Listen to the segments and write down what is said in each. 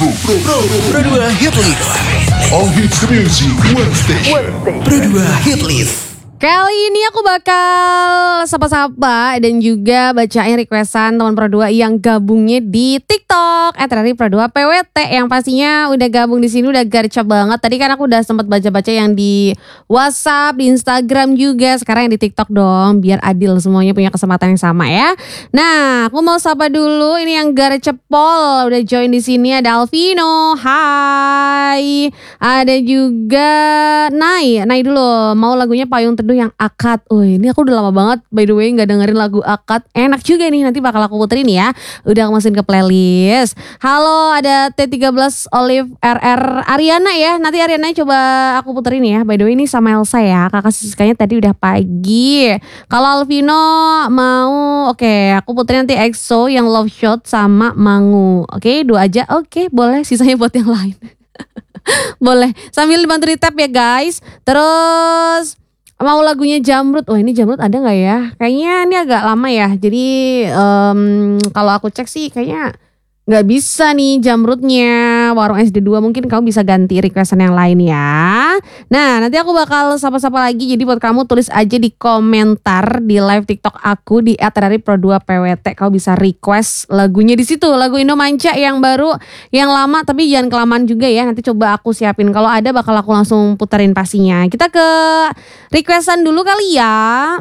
Pro 2 Hit List. All hits music, one station. Pro 2 Hit List. Kali ini aku bakal sapa-sapa dan juga bacain requestan teman Pro 2 yang gabungnya di TikTok @dari Pro 2 PWT yang pastinya udah gabung di sini udah gercep banget. Tadi kan aku udah sempat baca-baca yang di WhatsApp, di Instagram juga. Sekarang yang di TikTok dong, biar adil semuanya punya kesempatan yang sama ya. Nah, aku mau sapa dulu ini yang gercepol udah join di sini ada Alvino. Hai. Ada juga Nai dulu. Mau lagunya Payung Teduh yang Akad. Ini aku udah lama banget by the way gak dengerin lagu Akad. Enak juga nih, nanti bakal aku puterin ya. Udah aku masukin ke playlist. Halo, ada T13 Olive RR Ariana ya. Nanti Ariana coba aku puterin ya. By the way ini sama Elsa ya. Kakak Siskanya tadi udah pagi. Kalau Alvino mau oke, aku puterin nanti EXO yang Love Shot sama Mangu. Oke, 2 aja. Oke, boleh. Sisanya buat yang lain. Boleh. Sambil dibantu di tap ya guys. Terus mau lagunya Jamrud. Ini Jamrud ada gak ya? Kayaknya ini agak lama ya. Jadi kalau aku cek sih kayaknya gak bisa nih Jamrudnya. Warung SD2 mungkin kamu bisa ganti requestan yang lain ya. Nah nanti aku bakal sapa-sapa lagi. Jadi buat kamu tulis aja di komentar di live TikTok aku di @dari Pro 2 PWT. Kau bisa request lagunya di situ. Lagu Indo Manca yang baru, yang lama tapi jangan kelamaan juga ya. Nanti coba aku siapin. Kalau ada bakal aku langsung puterin pastinya. Kita ke requestan dulu kali ya.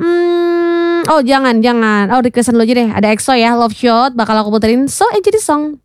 Jangan. Requestan dulu aja deh. Ada EXO ya, Love Shot. Bakal aku puterin So Aja di Song.